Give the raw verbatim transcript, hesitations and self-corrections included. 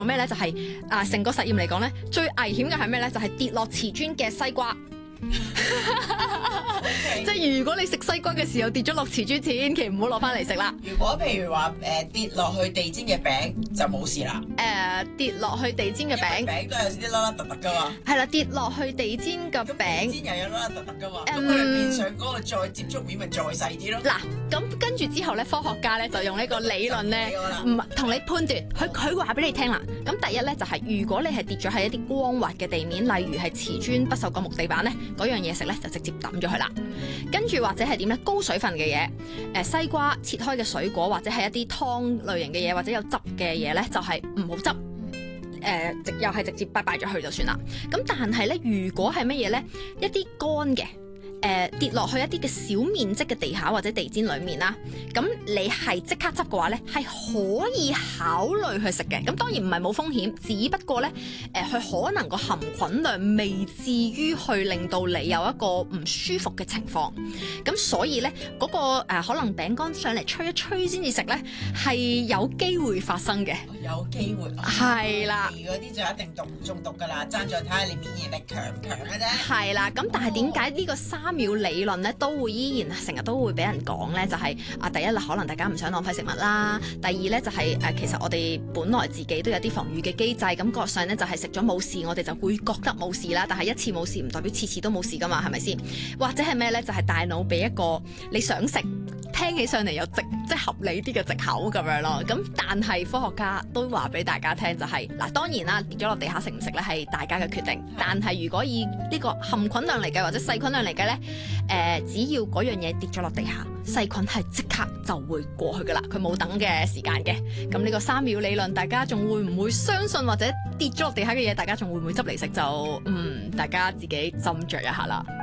咩咧？就係、是、啊，成個實驗嚟講咧，最危險嘅係咩咧？就係、是、跌落瓷磚嘅西瓜。 Okay. 即係如果你食西瓜嘅時候跌咗落瓷磚，千祈唔好攞翻嚟食啦。 如果譬如話誒、呃、跌落去地氈嘅餅就冇事啦。 誒、呃、跌落去地氈嘅餅， 餅都有啲凹凹凸凸噶嘛。 係啦，跌落去地氈嘅咁餅， 地氈又有凹凹凸凸噶嘛。咁嗯佢哋面上嗰個再接觸面咪再細啲咯。 嗱，咁跟住之後咧，科學家咧就用呢個理論咧， 唔唔同你判斷，佢佢話俾你聽啦。咁第一咧就係、是，如果你係跌咗喺一啲光滑嘅地面，例如係瓷磚、不鏽鋼木地板咧，嗰樣嘢食咧就直接抌咗佢啦。跟住或者係點咧？高水分嘅嘢，誒、呃、西瓜切開嘅水果，或者係一啲湯類型嘅嘢，或者有汁嘅嘢咧，就係唔好執。誒直、呃、又係直接拜拜咗佢就算啦。咁但係咧，如果係乜嘢咧？一啲乾嘅。誒、呃、跌落去一啲嘅小面積嘅地下或者地氈裡面啦，咁你係即刻執嘅話咧，係可以考慮去食嘅。咁當然唔係冇風險，只不過咧誒佢可能個含菌量未至於去令到你有一個唔舒服嘅情況。咁所以咧嗰、那個、呃、可能餅乾上嚟吹一吹先至食咧，係有機會發生嘅。 有機會係啦， 嗰啲就一定中中毒㗎啦，爭在睇下你免疫力強唔強嘅啫。 係啦，咁但係點解呢個三秒理論咧都會依然成日都會俾人講咧？就係、是、啊，第一啦，可能大家唔想浪費食物啦；第二咧就係、是、誒、啊，其實我哋本來自己都有啲防禦嘅機制，感覺上咧就係食咗冇事，我哋就會覺得冇事啦。但係一次冇事唔代表次次都冇事㗎嘛，係咪先？或者係咩咧？就係、是、大腦俾一個你想食，聽起上嚟有藉即係合理啲嘅藉口咁樣咯。咁但係科學家都話俾大家聽就係、是、嗱，當然啦，跌咗落地下食唔食咧係大家嘅決定。但係如果以呢個含菌量嚟計或者細菌量嚟計咧，誒、呃、只要嗰樣嘢跌咗落地下，細菌係即刻就會過去噶啦，佢冇等嘅時間嘅。咁呢個三秒理論，大家仲會唔會相信？或者跌咗落地下嘅嘢，大家仲會唔會執嚟食？就嗯，大家自己斟酌一下啦。